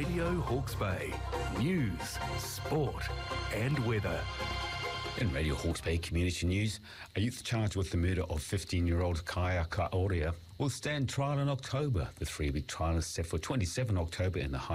Radio Hawke's Bay. News, sport and weather. In Radio Hawke's Bay Community News, a youth charged with the murder of 15-year-old Kaya Kaoria will stand trial in October. The 3-week trial is set for 27 October in the High